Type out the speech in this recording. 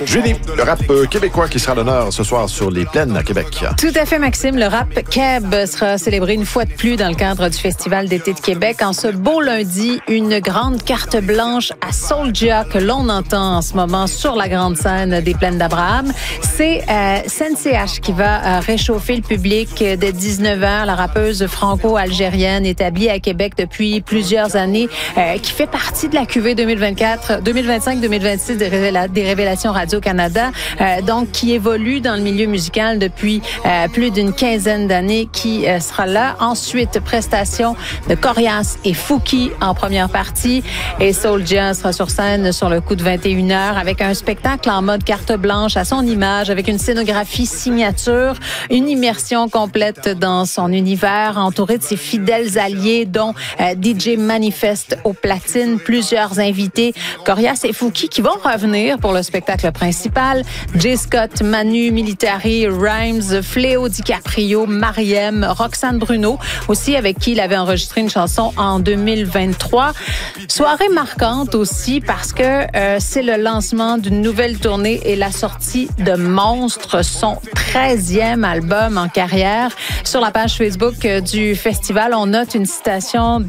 Julie, le rap québécois qui sera à l'honneur ce soir sur les plaines à Québec. Tout à fait, Maxime. Le rap Keb sera célébré une fois de plus dans le cadre du Festival d'été de Québec. En ce beau lundi, une grande carte blanche à Soulja que l'on entend en ce moment sur la grande scène des plaines d'Abraham. C'est Sensei H qui va réchauffer le public dès 19h. La rappeuse franco-algérienne établie à Québec depuis plusieurs années, qui fait partie de la cuvée 2025-2026 des Révélations Radio-Canada, donc qui évolue dans le milieu musical depuis plus d'une quinzaine d'années, qui sera là. Ensuite, prestation de Corias et Fouki en première partie, et Soulja sera sur scène sur le coup de 21h avec un spectacle en mode carte blanche à son image, avec une scénographie signature, une immersion complète dans son univers, entouré de ses fidèles alliés, dont DJ Manifest au platine, plusieurs invités, Corias et Fouki qui vont revenir pour le spectacle principal, J. Scott, Manu Militari, Rhymes, Fléau DiCaprio, Mariem, Roxane Bruno, aussi avec qui il avait enregistré une chanson en 2023. Soirée marquante aussi parce que c'est le lancement d'une nouvelle tournée et la sortie de Monstre, son 13e album en carrière. Sur la page Facebook du festival, on note une citation